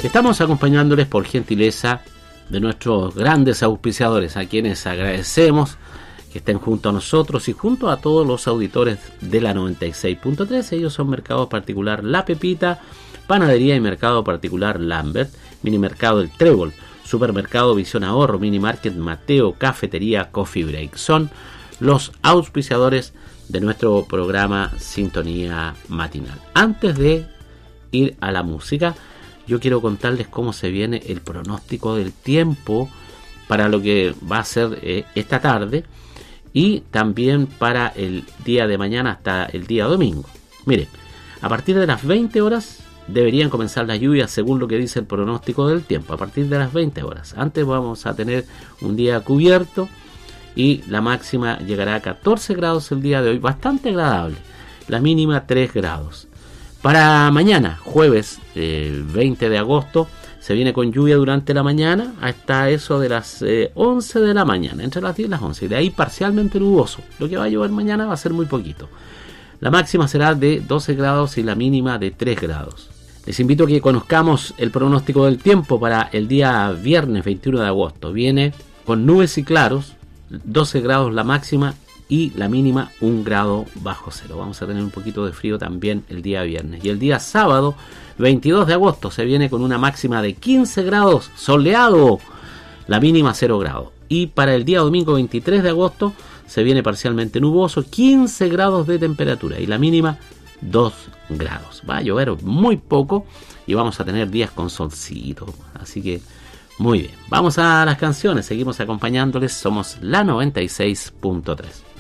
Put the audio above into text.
Estamos acompañándoles por gentileza de nuestros grandes auspiciadores, a quienes agradecemos que estén junto a nosotros y junto a todos los auditores de la 96.3. Ellos son Mercado Particular La Pepita, Panadería y Mercado Particular Lambert, Minimercado El Trébol, Supermercado Visión Ahorro, Minimarket Mateo, Cafetería Coffee Break. Son los auspiciadores de nuestro programa Sintonía Matinal. Antes de ir a la música, yo quiero contarles cómo se viene el pronóstico del tiempo para lo que va a ser esta tarde y también para el día de mañana hasta el día domingo. Miren, a partir de las 20 horas deberían comenzar las lluvias según lo que dice el pronóstico del tiempo. A partir de las 20 horas. Antes vamos a tener un día cubierto y la máxima llegará a 14 grados el día de hoy, bastante agradable. La mínima 3 grados. Para mañana, jueves 20 de agosto, se viene con lluvia durante la mañana hasta eso de las 11 de la mañana, entre las 10 y las 11. Y de ahí parcialmente nuboso. Lo que va a llover mañana va a ser muy poquito. La máxima será de 12 grados y la mínima de 3 grados. Les invito a que conozcamos el pronóstico del tiempo para el día viernes 21 de agosto. Viene con nubes y claros, 12 grados la máxima y la mínima 1 grado bajo cero. Vamos a tener un poquito de frío también el día viernes. Y el día sábado 22 de agosto se viene con una máxima de 15 grados, soleado, la mínima 0 grados. Y para el día domingo 23 de agosto se viene parcialmente nuboso, 15 grados de temperatura y la mínima 2 grados. Va a llover muy poco y vamos a tener días con solcito. Así que muy bien. Vamos a las canciones. Seguimos acompañándoles. Somos la 96.3.